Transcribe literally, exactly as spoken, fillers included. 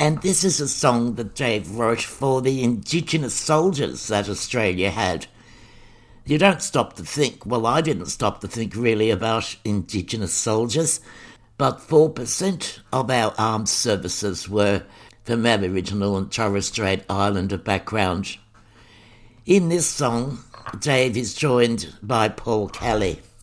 And this is a song that Dave wrote for the Indigenous soldiers that Australia had. You don't stop to think, well, I didn't stop to think really about Indigenous soldiers, but four percent of our armed services were from Aboriginal and Torres Strait Islander background. In this song, Dave is joined by Paul Kelly.